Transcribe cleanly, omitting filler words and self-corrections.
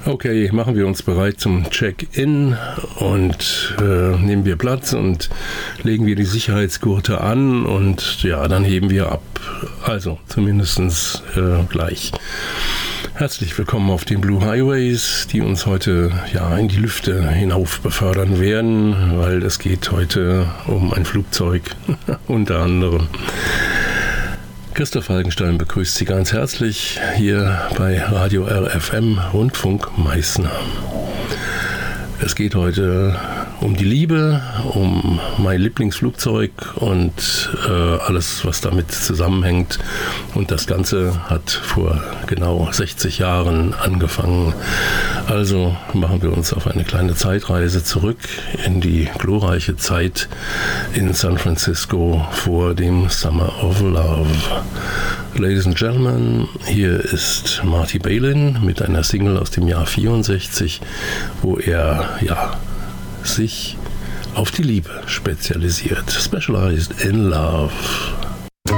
Okay, machen wir uns bereit zum Check-in und nehmen wir Platz und legen wir die Sicherheitsgurte an und ja, dann heben wir ab. Also zumindest gleich. Herzlich willkommen auf den Blue Highways, die uns heute ja in die Lüfte hinauf befördern werden, weil es geht heute um ein Flugzeug unter anderem. Christoph Falkenstein begrüßt Sie ganz herzlich hier bei Radio RFM Rundfunk Meißner. Es geht heute um die Liebe, um mein Lieblingsflugzeug und alles, was damit zusammenhängt. Und das Ganze hat vor genau 60 Jahren angefangen. Also machen wir uns auf eine kleine Zeitreise zurück in die glorreiche Zeit in San Francisco vor dem Summer of Love. Ladies and Gentlemen, hier ist Marty Balin mit einer Single aus dem Jahr 64, wo er sich auf die Liebe spezialisiert. Specialized in Love.